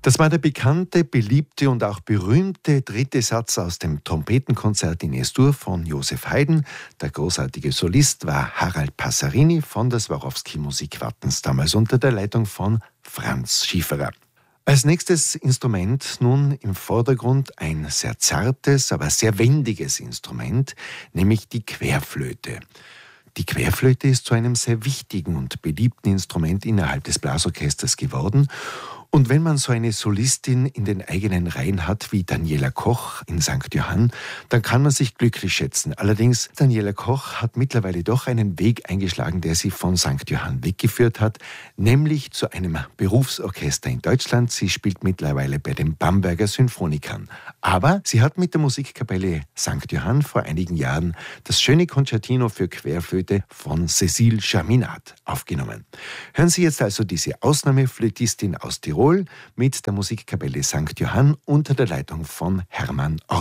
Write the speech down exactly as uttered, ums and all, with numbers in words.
Das war der bekannte, beliebte und auch berühmte dritte Satz aus dem Trompetenkonzert in Es-Dur von Joseph Haydn. Der großartige Solist war Harald Passerini von der Swarovski Musikwartens, damals unter der Leitung von Franz Schieferer. Als nächstes Instrument nun im Vordergrund ein sehr zartes, aber sehr wendiges Instrument, nämlich die Querflöte. Die Querflöte ist zu einem sehr wichtigen und beliebten Instrument innerhalb des Blasorchesters geworden. Und wenn man so eine Solistin in den eigenen Reihen hat wie Daniela Koch in Sankt Johann, dann kann man sich glücklich schätzen. Allerdings, Daniela Koch hat mittlerweile doch einen Weg eingeschlagen, der sie von Sankt Johann weggeführt hat, nämlich zu einem Berufsorchester in Deutschland. Sie spielt mittlerweile bei den Bamberger Sinfonikern. Aber sie hat mit der Musikkapelle Sankt Johann vor einigen Jahren das schöne Concertino für Querflöte von Cécile Germinat aufgenommen. Hören Sie jetzt also diese Ausnahmeflötistin aus Tirol mit der Musikkapelle Sankt Johann unter der Leitung von Hermann Orff.